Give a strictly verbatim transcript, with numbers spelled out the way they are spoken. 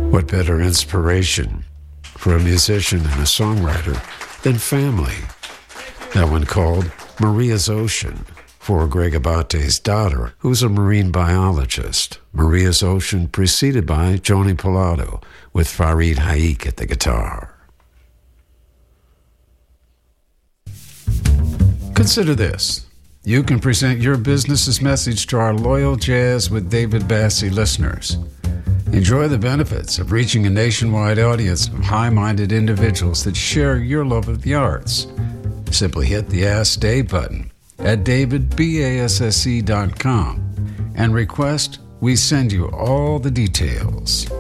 What better inspiration for a musician and a songwriter than family? That one called Maria's Ocean, for Greg Abate's daughter, who's a marine biologist. Maria's Ocean preceded by Joni Pilato with Farid Haik at the guitar. Consider this. You can present your business's message to our loyal Jazz with David Bassie listeners. Enjoy the benefits of reaching a nationwide audience of high-minded individuals that share your love of the arts. Simply hit the Ask Dave button at david basse dot com and request we send you all the details.